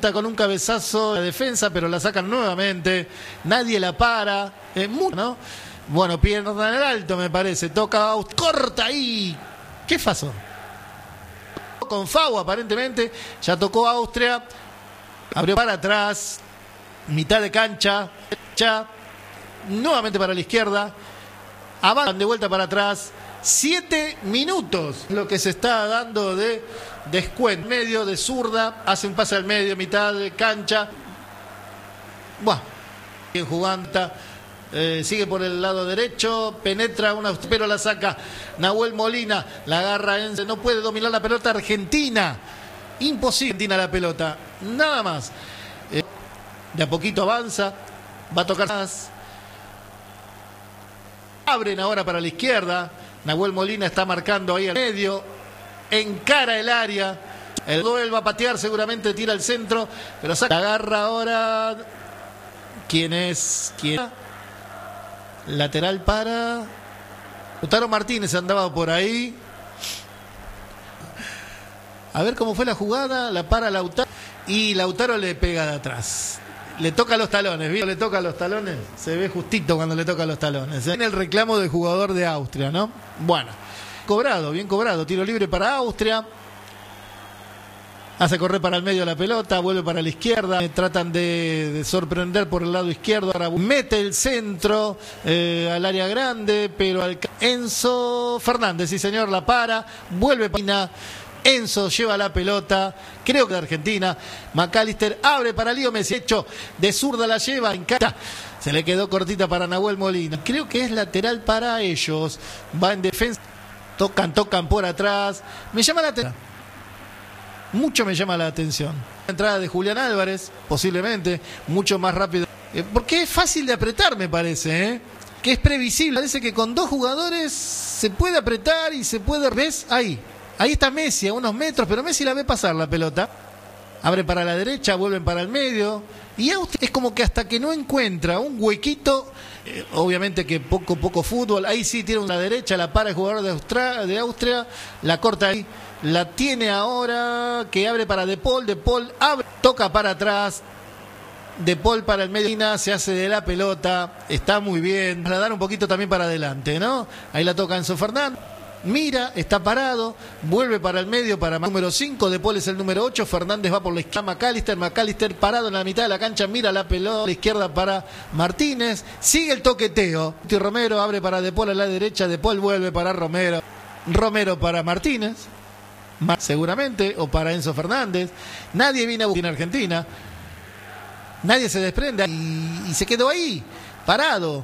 intenta con un cabezazo de defensa, pero la sacan nuevamente. Nadie la para. Mucho, ¿no? Bueno, pierna en el alto, me parece. Toca, corta ahí. ¿Qué pasó? Con Fau, aparentemente. Ya tocó Austria. Abrió para atrás. Mitad de cancha. Nuevamente para la izquierda. Avanzan de vuelta para atrás. 7 minutos lo que se está dando de descuento. Medio de zurda. Hace un pase al medio, mitad de cancha. Buah. Bien jugando. Sigue por el lado derecho, penetra una, pero la saca Nahuel Molina, la agarra Enzo, no puede dominar la pelota Argentina, imposible Argentina la pelota, nada más. De a poquito avanza, va a tocar más. Abren ahora para la izquierda, Nahuel Molina está marcando ahí al medio, encara el área, el duel va a patear, seguramente tira al centro, pero saca, agarra ahora, ¿quién es? Lateral para Lautaro Martínez, andaba por ahí. A ver cómo fue la jugada. La para Lautaro y Lautaro le pega de atrás. Le toca los talones, ¿viste? Le toca los talones. Se ve justito cuando le toca los talones. En el reclamo del jugador de Austria, ¿no? Bueno, cobrado, bien cobrado. Tiro libre para Austria. Hace correr para el medio la pelota, vuelve para la izquierda, tratan de sorprender por el lado izquierdo, ahora mete el centro al área grande, pero Enzo Fernández, sí señor, la para, vuelve para Enzo, lleva la pelota, creo que de Argentina, McAllister abre para Lío Messi, hecho de zurda la lleva, encanta, se le quedó cortita para Nahuel Molina, creo que es lateral para ellos, va en defensa, tocan por atrás, me llama la atención. Mucho me llama la atención. La entrada de Julián Álvarez, posiblemente, mucho más rápido. Porque es fácil de apretar, me parece, que es previsible. Parece que con dos jugadores se puede apretar y se puede... ¿Ves? Ahí está Messi a unos metros, pero Messi la ve pasar la pelota. Abre para la derecha, vuelven para el medio. Y es como que hasta que no encuentra un huequito, obviamente que poco fútbol. Ahí sí tiene una derecha, la para el jugador de Austria, la corta ahí. La tiene ahora, que abre para De Paul abre, toca para atrás, De Paul para el medio, se hace de la pelota, está muy bien, para dar un poquito también para adelante, ¿no? Ahí la toca Enzo Fernández, mira, está parado, vuelve para el medio, para número 5, De Paul es el número 8, Fernández va por la izquierda, McAllister parado en la mitad de la cancha, mira la pelota, a la izquierda para Martínez, sigue el toqueteo, Romero abre para De Paul a la derecha, De Paul vuelve para Romero para Martínez, seguramente, o para Enzo Fernández. Nadie viene a buscar en Argentina, nadie se desprende y se quedó ahí parado,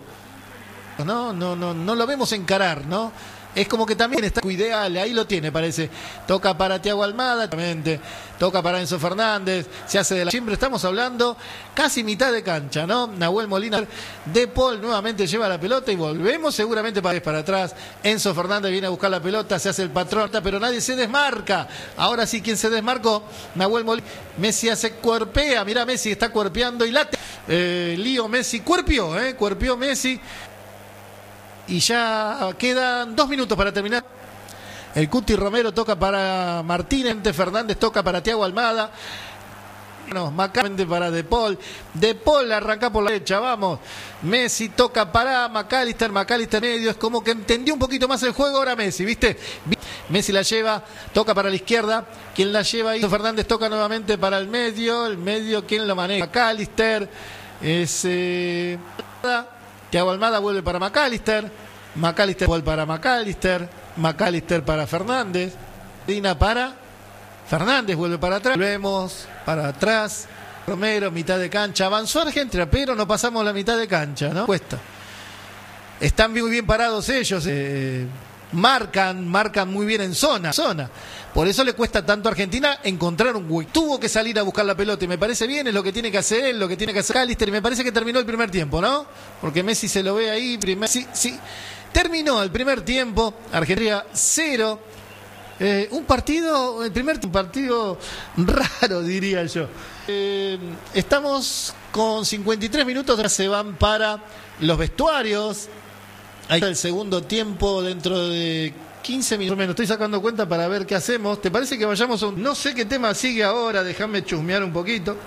no lo vemos encarar, ¿no? Es como que también está ideal, ahí lo tiene, parece. Toca para Thiago Almada, toca para Enzo Fernández, se hace de la... Siempre estamos hablando casi mitad de cancha, ¿no? Nahuel Molina, De Paul nuevamente lleva la pelota y volvemos seguramente para atrás. Enzo Fernández viene a buscar la pelota, se hace el patrón, pero nadie se desmarca. Ahora sí, quien se desmarcó, Nahuel Molina. Messi cuerpea, mirá, Messi está cuerpeando y late. Lío Messi, cuerpeó Messi. Y ya quedan 2 minutos para terminar. El Cuti Romero toca para Martínez, Fernández toca para Thiago Almada. Macamente para De Paul. De Paul arranca por la derecha, vamos. Messi toca para McAllister medio. Es como que entendió un poquito más el juego ahora Messi, ¿viste? Messi la lleva, toca para la izquierda. ¿Quién la lleva ahí? Fernández toca nuevamente para el medio. ¿Quién lo maneja? McAllister. Thiago Almada vuelve para McAllister vuelve para McAllister para Fernández, Dina para Fernández, vuelve para atrás, volvemos para atrás, Romero, mitad de cancha, avanzó Argentina, pero no pasamos la mitad de cancha, ¿no? Cuesta. Están muy bien parados ellos, marcan muy bien en zona. Por eso le cuesta tanto a Argentina encontrar un hueco. Tuvo que salir a buscar la pelota y me parece bien, es lo que tiene que hacer él, lo que tiene que hacer McAllister, y me parece que terminó el primer tiempo, ¿no? Porque Messi se lo ve ahí, sí. Terminó el primer tiempo, Argentina 0. Un partido raro, diría yo. Estamos con 53 minutos, se van para los vestuarios. Ahí está el segundo tiempo dentro de 15 minutos. Me estoy sacando cuenta para ver qué hacemos. ¿Te parece que vayamos a un... No sé qué tema sigue ahora, déjame chusmear un poquito.